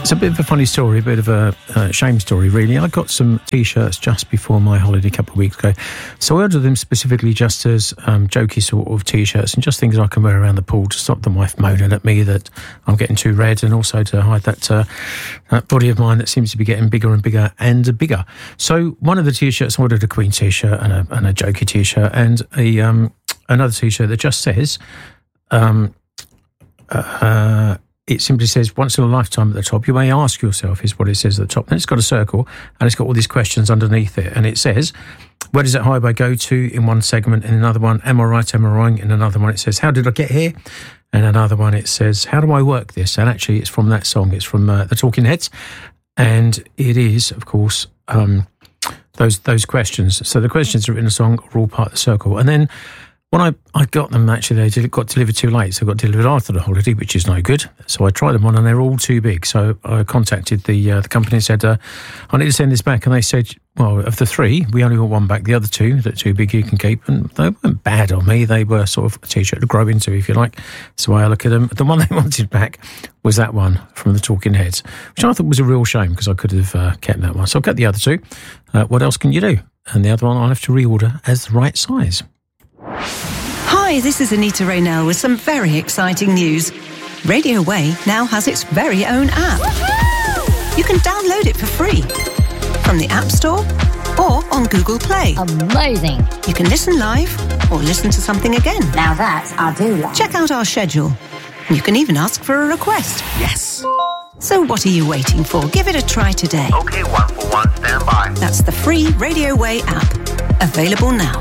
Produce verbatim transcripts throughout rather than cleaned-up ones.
It's a bit of a funny story, a bit of a uh, shame story, really. I got some T-shirts just before my holiday a couple of weeks ago. So I ordered them specifically just as um, jokey sort of T-shirts and just things I can wear around the pool to stop the wife moaning at me that I'm getting too red, and also to hide that, uh, that body of mine that seems to be getting bigger and bigger and bigger. So one of the T-shirts, I ordered a Queen T-shirt and a, and a jokey T-shirt and a um, another T-shirt that just says... Um, uh, It simply says, once in a lifetime at the top. You may ask yourself, is what it says at the top. And it's got a circle, and it's got all these questions underneath it. And it says, where does that highway go to in one segment? In another one, am I right, am I wrong? In another one, it says, how did I get here? And another one, it says, how do I work this? And actually, it's from that song. It's from uh, the Talking Heads. And it is, of course, um, those those questions. So the questions are in the song are all part of the circle. And then... When I, I got them, actually, they got delivered too late. So they got delivered after the holiday, which is no good. So I tried them on and they're all too big. So I contacted the uh, the company and said, uh, I need to send this back. And they said, well, of the three, we only got one back. The other two, that too big you can keep. And they weren't bad on me. They were sort of a T-shirt to grow into, if you like. That's the way I look at them. The one they wanted back was that one from the Talking Heads, which I thought was a real shame because I could have uh, kept that one. So I'll get the other two. Uh, what else can you do? And the other one I'll have to reorder as the right size. Hi, this is Anita Raynell with some very exciting news. Radio Way now has its very own app. Woohoo! You can download it for free from the App Store or on Google Play. Amazing. You can listen live or listen to something again. Now that I do like. Check out our schedule. You can even ask for a request. Yes. So what are you waiting for? Give it a try today. Okay, one for one, stand by. That's the free Radio Way app. Available now.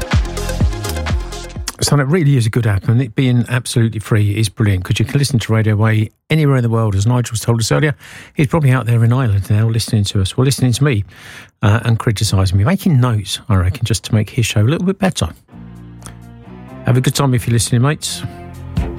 So it really is a good app, and it being absolutely free is brilliant because you can listen to Radio Way anywhere in the world. As Nigel's told us earlier, he's probably out there in Ireland now listening to us, or listening to me uh, and criticising me, making notes, I reckon, just to make his show a little bit better. Have a good time if you're listening, mates.